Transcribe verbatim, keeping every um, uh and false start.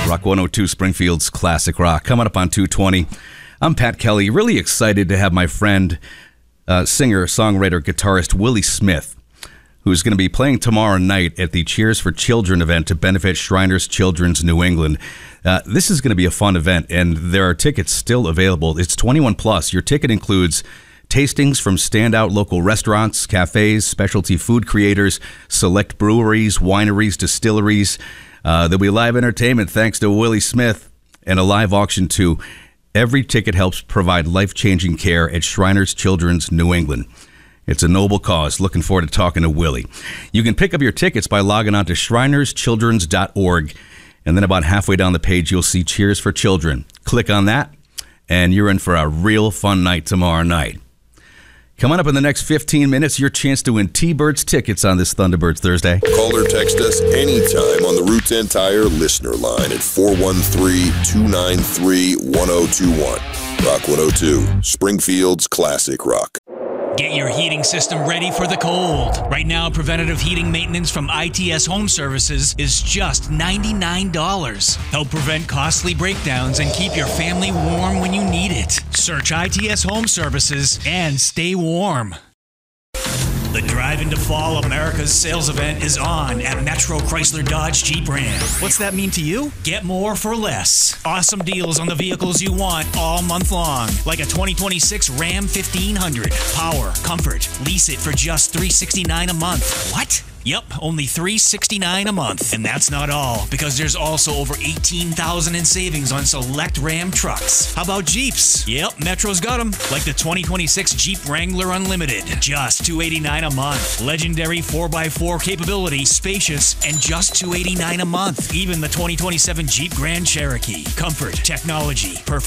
Rock one oh two, Springfield's Classic Rock. Coming up on two twenty, I'm Pat Kelly. Really excited to have my friend, uh, singer, songwriter, guitarist Willie Smith, who's going to be playing tomorrow night at the Cheers for Children event to benefit Shriners Children's New England. Uh, this is going to be a fun event, and there are tickets still available. It's twenty-one plus. Your ticket includes tastings from standout local restaurants, cafes, specialty food creators, select breweries, wineries, distilleries. Uh, there'll be live entertainment thanks to Willie Smith and a live auction too. Every ticket helps provide life-changing care at Shriners Children's New England. It's a noble cause. Looking forward to talking to Willie. You can pick up your tickets by logging on to shriners children's dot org, and then about halfway down the page, you'll see Cheers for Children. Click on that, and you're in for a real fun night tomorrow night. Coming up in the next fifteen minutes, your chance to win T-Birds tickets on this Thunderbirds Thursday. Call or text us anytime on the Route ten Tire listener line at four one three, two nine three, one oh two one. Rock one oh two, Springfield's Classic Rock. Get your heating system ready for the cold. Right now, preventative heating maintenance from I T S Home Services is just ninety-nine dollars. Help prevent costly breakdowns and keep your family warm when you need it. Search I T S Home Services and stay warm. The Drive into Fall America's sales event is on at Metro Chrysler Dodge Jeep Ram. What's that mean to you? Get more for less. Awesome deals on the vehicles you want all month long. Like a twenty twenty-six Ram fifteen hundred. Power, comfort. Lease it for just three hundred sixty-nine dollars a month. What? Yep, only three hundred sixty-nine dollars a month. And that's not all, because there's also over eighteen thousand dollars in savings on select Ram trucks. How about Jeeps? Yep, Metro's got them. Like the twenty twenty-six Jeep Wrangler Unlimited. Just two hundred eighty-nine dollars a month. Legendary four by four capability, spacious, and just two hundred eighty-nine dollars a month. Even the twenty twenty-seven Jeep Grand Cherokee. Comfort, technology, perfect.